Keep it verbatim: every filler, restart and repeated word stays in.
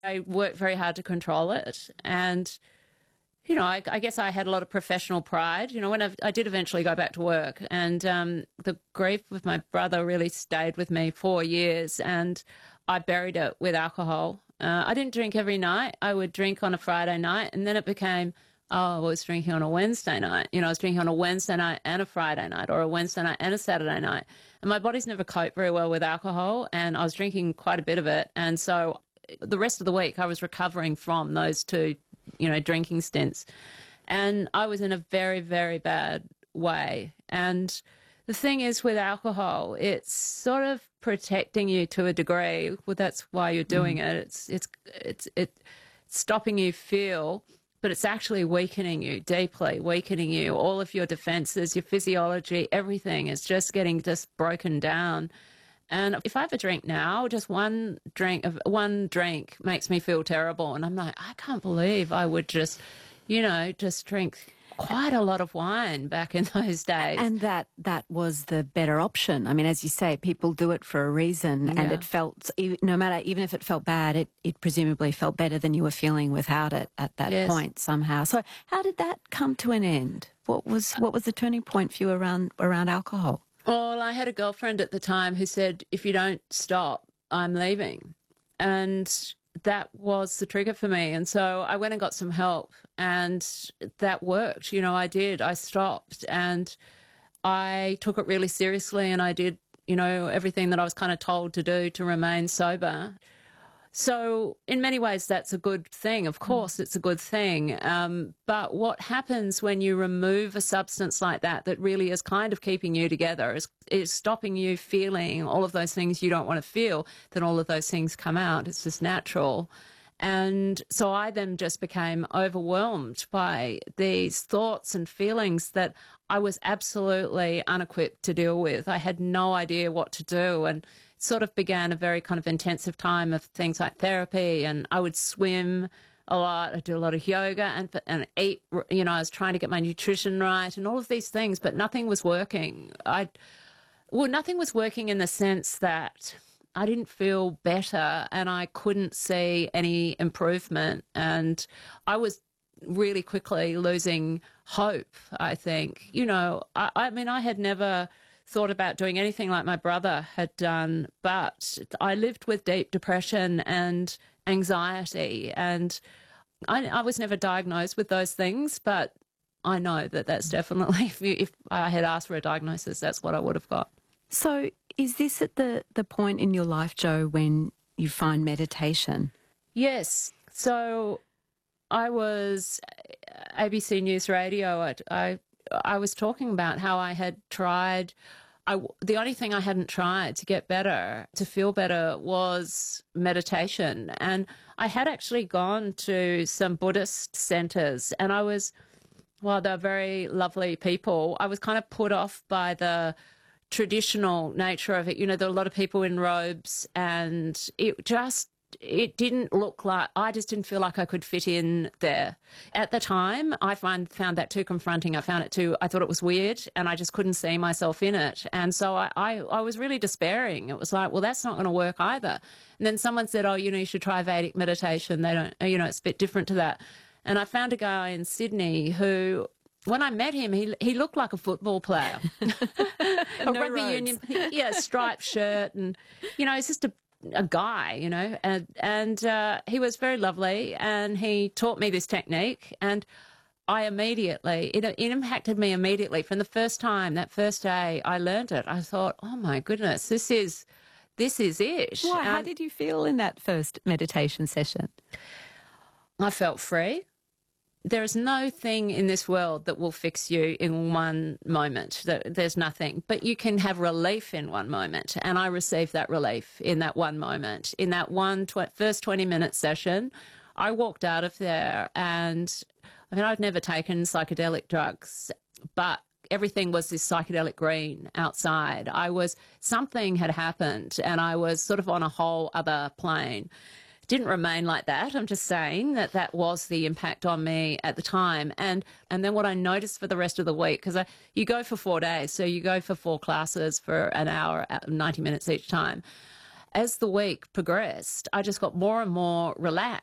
I worked very hard to control it. And, you know, I, I guess I had a lot of professional pride. You know, when I, I did eventually go back to work, and um, the grief with my brother really stayed with me for years, and I buried it with alcohol. Uh, I didn't drink every night. I would drink on a Friday night, and then it became, oh, I was drinking on a Wednesday night. You know, I was drinking on a Wednesday night and a Friday night, or a Wednesday night and a Saturday night. And my body's never coped very well with alcohol, and I was drinking quite a bit of it. And so the rest of the week I was recovering from those two, you know, drinking stints. And I was in a very, very bad way. And the thing is with alcohol, it's sort of protecting you to a degree. Well, that's why you're doing mm. it. It's, it's, it's, it's stopping you feel, but it's actually weakening you deeply, weakening you. All of your defenses, your physiology, everything is just getting just broken down. And if I have a drink now, just one drink of one drink makes me feel terrible. And I'm like, I can't believe I would just, you know, just drink quite a lot of wine back in those days. And that that was the better option. I mean, as you say, people do it for a reason, yeah. and it felt, no matter, even if it felt bad, it, it presumably felt better than you were feeling without it at that yes. point somehow. So how did that come to an end? What was what was the turning point for you around around alcohol? Well, I had a girlfriend at the time who said, if you don't stop, I'm leaving. And that was the trigger for me. And so I went and got some help, and that worked. You know, I did. I stopped, and I took it really seriously, and I did, you know, everything that I was kind of told to do to remain sober. So in many ways, that's a good thing. Of course, it's a good thing. Um, but what happens when you remove a substance like that, that really is kind of keeping you together, is, is stopping you feeling all of those things you don't want to feel, then all of those things come out. It's just natural. And so I then just became overwhelmed by these thoughts and feelings that I was absolutely unequipped to deal with. I had no idea what to do, and sort of began a very kind of intensive time of things like therapy, and I would swim a lot. I do a lot of yoga and and eat, you know, I was trying to get my nutrition right and all of these things, but nothing was working. I, well, nothing was working in the sense that I didn't feel better and I couldn't see any improvement, and I was really quickly losing hope, I think. You know, I, I mean, I had never thought about doing anything like my brother had done, but I lived with deep depression and anxiety, and I, I was never diagnosed with those things, but I know that that's definitely, if, you, if I had asked for a diagnosis, that's what I would have got. So is this at the, the point in your life, Jo, when you find meditation? Yes. So I was A B C News Radio. I, I, I was talking about how I had tried, I, the only thing I hadn't tried to get better, to feel better, was meditation. And I had actually gone to some Buddhist centres, and I was, well, they're very lovely people. I was kind of put off by the traditional nature of it. You know, there are a lot of people in robes, and it just, it didn't look like, I just didn't feel like I could fit in there. At the time, I find, found that too confronting. I found it too, I thought it was weird, and I just couldn't see myself in it. And so I, I, I was really despairing. It was like, well, that's not going to work either. And then someone said, oh, you know, you should try Vedic meditation. They don't, you know, it's a bit different to that. And I found a guy in Sydney who, when I met him, he he looked like a football player. a no rugby robes. union, yeah, striped shirt, and, you know, he's just a a guy, you know, and, and uh, he was very lovely, and he taught me this technique, and I immediately, it, it impacted me immediately. From the first time, that first day I learned it, I thought, oh my goodness, this is, this is it. Why? Um, How did you feel in that first meditation session? I felt free. There is no thing in this world that will fix you in one moment. There's nothing. But you can have relief in one moment. And I received that relief in that one moment. In that one tw- first twenty-minute session, I walked out of there, and, I mean, I'd never taken psychedelic drugs, but everything was this psychedelic green outside. I was, something had happened, and I was sort of on a whole other plane. Didn't remain like that. I'm just saying that that was the impact on me at the time. And and then what I noticed for the rest of the week, because you go for four days, so you go for four classes for an hour, ninety minutes each time. as the week progressed, I just got more and more relaxed.